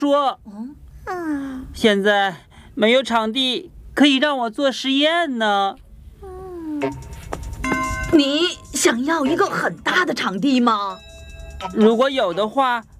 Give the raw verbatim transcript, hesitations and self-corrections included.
说， 嗯， 现在没有场地可以让我做实验呢。 你想要一个很大的场地吗？ 如果有的话，